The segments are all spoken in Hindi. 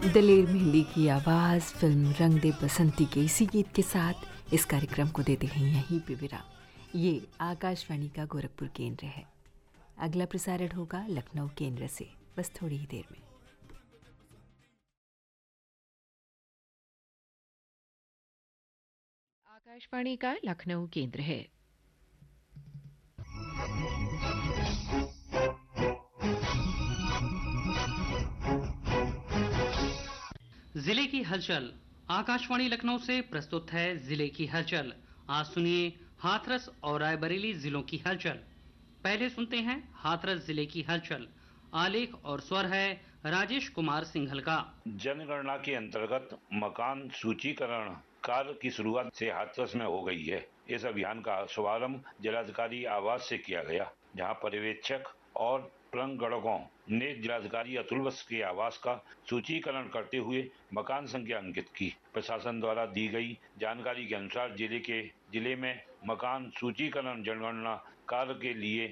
दलेर मेहंदी की आवाज़ फिल्म रंग दे बसंती के इसी गीत के साथ इस कार्यक्रम को देते हैं यहीं पे विराम। ये आकाशवाणी का गोरखपुर केंद्र है। अगला प्रसारण होगा लखनऊ केंद्र से बस थोड़ी ही देर में। आकाशवाणी का लखनऊ केंद्र है। जिले की हलचल। आकाशवाणी लखनऊ से प्रस्तुत है जिले की हलचल। आज सुनिए हाथरस और रायबरेली जिलों की हलचल। पहले सुनते हैं हाथरस जिले की हलचल। आलेख और स्वर है राजेश कुमार सिंघल का। जनगणना के अंतर्गत मकान सूचीकरण कार्य की शुरुआत से हाथरस में हो गई है। इस अभियान का शुभारंभ जिलाधिकारी आवास से किया गया, जहां पर्यवेक्षक और प्रंगणकों ने जिलाधिकारी अतुल वत्स के आवास का सूचीकरण करते हुए मकान संख्या अंकित की। प्रशासन द्वारा दी गई जानकारी के अनुसार जिले में मकान सूचीकरण जनगणना कार्य के लिए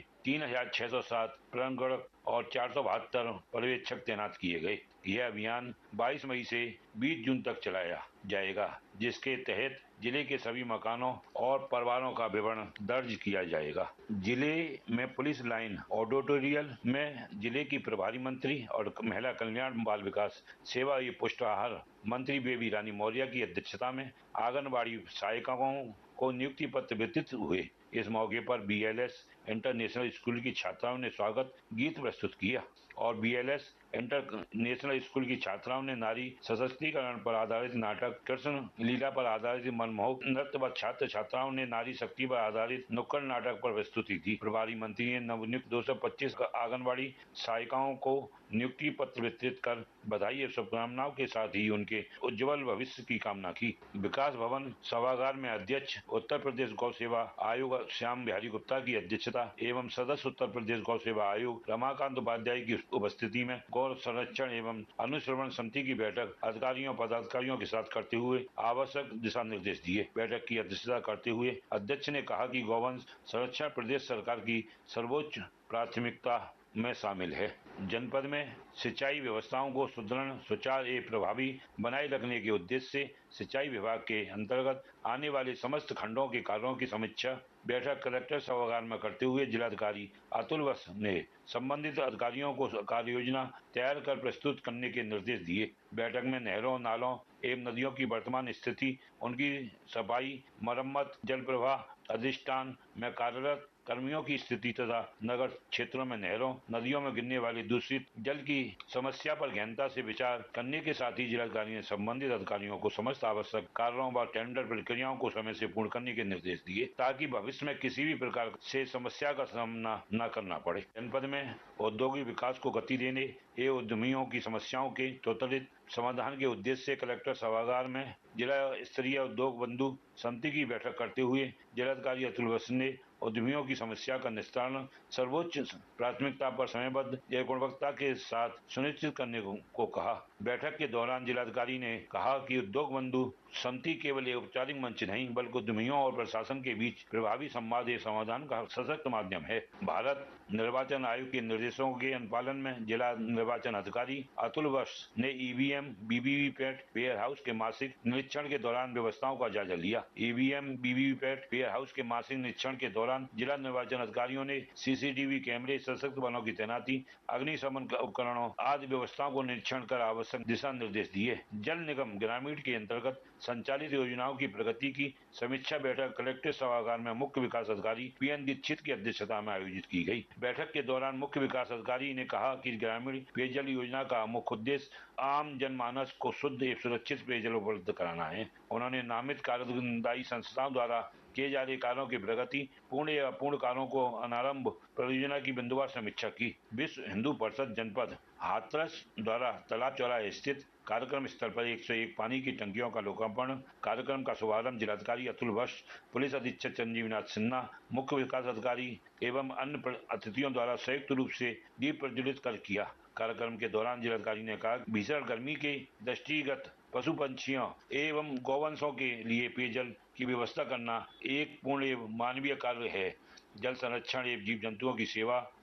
3607 प्रंगणक और 472 पर्यवेक्षक तैनात किए गए। यह अभियान 22 मई से 20 जून तक चलाया जाएगा, जिसके तहत जिले के सभी मकानों और परिवारों का विवरण दर्ज किया जाएगा। जिले में पुलिस लाइन ऑडिटोरियल में जिले की प्रभारी मंत्री और महिला कल्याण बाल विकास सेवा एवं पुष्टाहार मंत्री बेबी रानी मौर्य की अध्यक्षता में आंगनबाड़ी सहायिकाओं को नियुक्ति पत्र वितरित हुए। इस मौके पर BLS इंटरनेशनल स्कूल की छात्राओं ने स्वागत गीत प्रस्तुत किया और BLS इंटरनेशनल स्कूल की छात्राओं ने नारी सशक्तिकरण पर आधारित नाटक, कृष्ण लीला पर आधारित मनमोहक नृत्य व छात्र छात्राओं ने नारी शक्ति पर आधारित नुक्कड़ नाटक पर प्रस्तुति दी। प्रभारी मंत्री ने नवनियुक्त 225 आंगनबाड़ी सहायिकाओं को नियुक्ति पत्र वितरित कर बधाई और शुभकामनाओं के साथ ही उनके उज्जवल भविष्य की कामना की। विकास भवन सभागार में अध्यक्ष उत्तर प्रदेश गौ सेवा आयोग श्याम बिहारी गुप्ता की अध्यक्षता एवं सदस्य उत्तर प्रदेश गौ सेवा आयोग रमाकांत उपाध्याय की उपस्थिति में गौ संरक्षण एवं अनुश्रवण समिति की बैठक अधिकारियों पदाधिकारियों के साथ करते हुए आवश्यक दिशा निर्देश दिए। बैठक की अध्यक्षता करते हुए अध्यक्ष ने कहा कि गौवंश संरक्षण प्रदेश सरकार की सर्वोच्च प्राथमिकता में शामिल है। जनपद में सिंचाई व्यवस्थाओं को सुदृढ़, सुचारू एवं प्रभावी बनाए रखने के उद्देश्य से सिंचाई विभाग के अंतर्गत आने वाले समस्त खंडों के कार्यों की समीक्षा बैठक कलेक्टर सभागार में करते हुए जिलाधिकारी अतुल वत्स ने संबंधित अधिकारियों को कार्य योजना तैयार कर प्रस्तुत करने के निर्देश दिए। बैठक में नहरों, नालों एवं नदियों की वर्तमान स्थिति, उनकी सफाई, मरम्मत, जल प्रवाह अधिष्ठान में कार्यरत कर्मियों की स्थिति तथा नगर क्षेत्रों में नहरों, नदियों में गिरने वाली दूषित जल की समस्या पर गहनता से विचार करने के साथ ही जिलाधिकारी ने संबंधित अधिकारियों को समस्त आवश्यक कार्यों व टेंडर प्रक्रियाओं को समय से पूर्ण करने के निर्देश दिए, ताकि भविष्य में किसी भी प्रकार से समस्या का सामना न करना पड़े। जनपद में औद्योगिक विकास को गति देने एवं उद्यमियों की समस्याओं के त्वरित समाधान के उद्देश्य से कलेक्टर सभागार में जिला स्तरीय उद्योग बंधु समिति की बैठक करते हुए जिलाधिकारी अतुल वत्स ने उद्यमियों की समस्या का निस्तारण सर्वोच्च प्राथमिकता पर समयबद्ध एवं गुणवत्ता के साथ सुनिश्चित करने को कहा। बैठक के दौरान जिलाधिकारी ने कहा कि उद्योग बंधु समिति केवल एक औपचारिक मंच नहीं बल्कि उद्यमियों और प्रशासन के बीच प्रभावी संवाद एवं समाधान का सशक्त माध्यम है। भारत निर्वाचन आयोग के निर्देशों के अनुपालन में जिला निर्वाचन अधिकारी अतुल वत्स ने EVM BVVपैट वेयर हाउस के मासिक निरीक्षण के दौरान व्यवस्थाओं का जायजा लिया। EVM BVVपैट वेयर हाउस के मासिक निरीक्षण के दौरान जिला निर्वाचन अधिकारियों ने CCTV कैमरे, सशस्त्र बलों की तैनाती, अग्निशमन उपकरणों आदि व्यवस्थाओं को निरीक्षण कर आवश्यक दिशा निर्देश दिए। जल निगम ग्रामीण के अंतर्गत संचालित योजनाओं की प्रगति की समीक्षा बैठक कलेक्टर सभागार में मुख्य विकास अधिकारी PN दीक्षित की अध्यक्षता में आयोजित की गई। बैठक के दौरान मुख्य विकास अधिकारी ने कहा कि ग्रामीण पेयजल योजना का मुख्य उद्देश्य आम जनमानस को शुद्ध एवं सुरक्षित पेयजल उपलब्ध कराना है। उन्होंने नामित कार्यदायी संस्थाओं द्वारा किए जा रहे कार्यों की प्रगति, पूर्ण या अपूर्ण कार्यों को अनारंभ परियोजना की बिंदुवार समीक्षा की। विश्व हिंदू परिषद जनपद हाथरस द्वारा तालाब चौराहे स्थित कार्यक्रम स्थल पर 101 पानी की टंकियों का लोकार्पण कार्यक्रम का शुभारंभ जिलाधिकारी अतुल वत्स, पुलिस अधीक्षक संजीवनाथ सिन्हा, मुख्य विकास अधिकारी एवं अन्य अतिथियों द्वारा संयुक्त रूप से दीप प्रज्वलित कर किया। कार्यक्रम के दौरान जिलाधिकारी ने कहा, भीषण गर्मी के दृष्टिगत पशु पंछियों एवं गौवंशों के लिए पेयजल की व्यवस्था करना एक पूर्ण एवं मानवीय कार्य है। जल संरक्षण एवं जीव जंतुओं की सेवा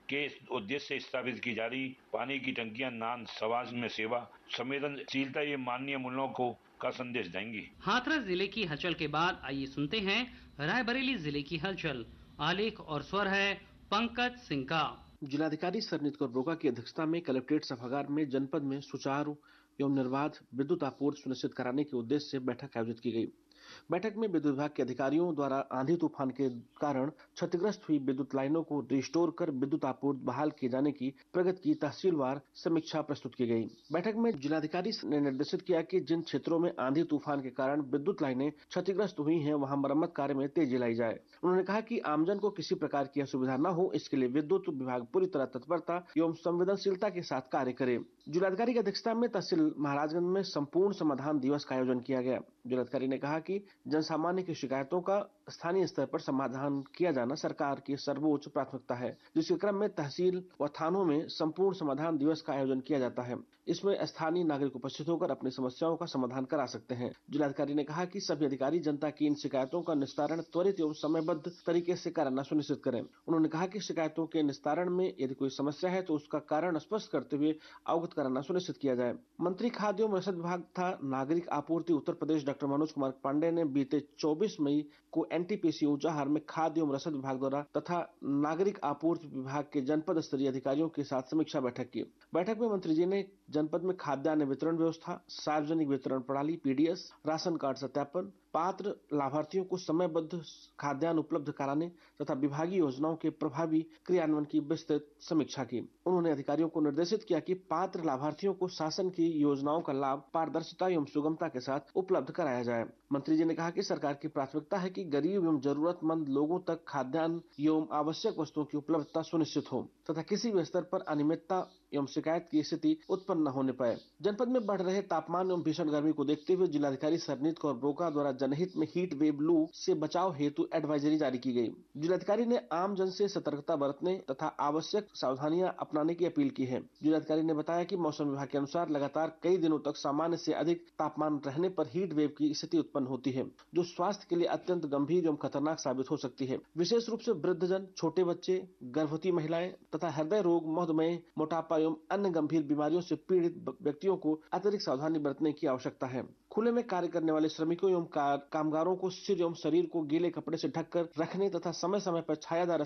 के उद्देश्य से स्थापित की जा रही पानी की टंकियां नान समाज में सेवा संवेदनशीलता ये माननीय मूल्यों को का संदेश देंगी। हाथरस जिले की हलचल के बाद आइए सुनते हैं रायबरेली जिले की हलचल। आलेख और स्वर है पंकज सिंह का। जिलाधिकारी सरनीत कौर ब्रोका की अध्यक्षता में कलेक्ट्रेट सभागार में जनपद में सुचारू एवं निर्बाध विद्युत आपूर्ति सुनिश्चित कराने के उद्देश्य से बैठक आयोजित की गई। बैठक में विद्युत विभाग के अधिकारियों द्वारा आंधी तूफान के कारण क्षतिग्रस्त हुई विद्युत लाइनों को रिस्टोर कर विद्युत आपूर्ति बहाल किए जाने की प्रगति की तहसीलवार समीक्षा प्रस्तुत की गई। बैठक में जिलाधिकारी ने निर्देशित किया कि जिन क्षेत्रों में आंधी तूफान के कारण विद्युत लाइनें क्षतिग्रस्त हुई हैं, वहां मरम्मत कार्य में तेजी लाई जाए। उन्होंने कहा कि आमजन को किसी प्रकार की असुविधा न हो, इसके लिए विद्युत विभाग पूरी तरह तत्परता एवं संवेदनशीलता के साथ कार्य करे। जिलाधिकारी की अध्यक्षता में तहसील महाराजगंज में संपूर्ण समाधान दिवस का आयोजन किया गया। जिलाधिकारी ने कहा कि जनसामान्य की शिकायतों का स्थानीय स्तर पर समाधान किया जाना सरकार की सर्वोच्च प्राथमिकता है, जिसके क्रम में तहसील व थानों में संपूर्ण समाधान दिवस का आयोजन किया जाता है। इसमें स्थानीय नागरिक उपस्थित होकर अपनी समस्याओं का समाधान करा सकते हैं। जिलाधिकारी ने कहा कि सभी अधिकारी जनता की इन शिकायतों का निस्तारण त्वरित एवं समयबद्ध तरीके से कराना सुनिश्चित करें। उन्होंने कहा कि शिकायतों के निस्तारण में यदि कोई समस्या है तो उसका कारण स्पष्ट करते हुए अवगत कराना सुनिश्चित किया जाए। मंत्री खाद्य एवं रसद विभाग तथा नागरिक आपूर्ति उत्तर प्रदेश डॉक्टर मनोज कुमार पांडे ने बीते 24 मई को एनटीपीसी ऊंचाहार में खाद्य एवं रसद विभाग द्वारा तथा नागरिक आपूर्ति विभाग के जनपद स्तरीय अधिकारियों के साथ समीक्षा बैठक की। बैठक में मंत्री जी ने जनपद में खाद्यान्न वितरण व्यवस्था, सार्वजनिक वितरण प्रणाली पीडीएस, राशन कार्ड सत्यापन, पात्र लाभार्थियों को समयबद्ध खाद्यान्न उपलब्ध कराने तथा विभागीय योजनाओं के प्रभावी क्रियान्वयन की विस्तृत समीक्षा की। उन्होंने अधिकारियों को निर्देशित किया कि पात्र लाभार्थियों को शासन की योजनाओं का लाभ पारदर्शिता एवं सुगमता के साथ उपलब्ध कराया जाए। मंत्री जी ने कहा कि सरकार की प्राथमिकता है कि गरीब एवं जरूरतमंद लोगों तक खाद्यान्न एवं आवश्यक वस्तुओं की उपलब्धता सुनिश्चित हो तथा किसी भी स्तर पर अनियमितता एवं शिकायत की स्थिति उत्पन्न न होने पाए। जनपद में बढ़ रहे तापमान एवं भीषण गर्मी को देखते हुए जिलाधिकारी सरनीत कौर ब्रोका द्वारा जनहित में हीट वेव लू से बचाव हेतु एडवाइजरी जारी की गई। जिलाधिकारी ने आम जन से सतर्कता बरतने तथा आवश्यक सावधानियां अपनाने की अपील की है। जिलाधिकारी ने बताया कि मौसम विभाग के अनुसार लगातार कई दिनों तक सामान्य से अधिक तापमान रहने पर हीट वेव की स्थिति उत्पन्न होती है, जो स्वास्थ्य के लिए अत्यंत गंभीर एवं खतरनाक साबित हो सकती है। विशेष रूप से वृद्धजन, छोटे बच्चे, गर्भवती महिलाएं तथा हृदय रोग, मधुमेह, मोटापा एवं अन्य गंभीर बीमारियों से पीड़ित व्यक्तियों को अतिरिक्त सावधानी बरतने की आवश्यकता है। खुले में कार्य करने वाले श्रमिकों एवं कामगारों को सिर एवं शरीर को गीले कपड़े से ढककर रखने तथा समय समय पर छायादार